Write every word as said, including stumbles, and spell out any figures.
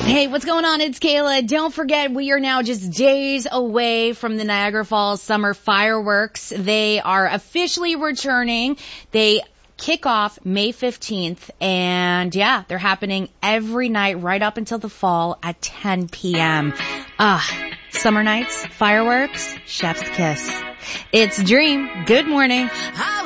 Hey, what's going on? It's Kayla. Don't forget, we are now just days away from the Niagara Falls summer fireworks. They are officially returning. They kick off May fifteenth, and yeah, they're happening every night right up until the fall at ten p.m. Ah, summer nights, fireworks, chef's kiss. It's Dream. Good morning.